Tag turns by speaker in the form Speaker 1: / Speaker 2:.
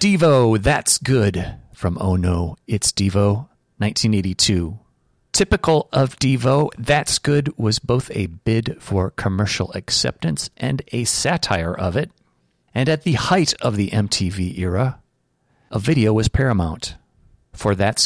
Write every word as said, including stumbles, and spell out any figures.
Speaker 1: Devo, That's Good, from Oh No, It's Devo, nineteen eighty-two. Typical of Devo, That's Good was both a bid for commercial acceptance and a satire of it. And at the height of the M T V era, a video was paramount. For That's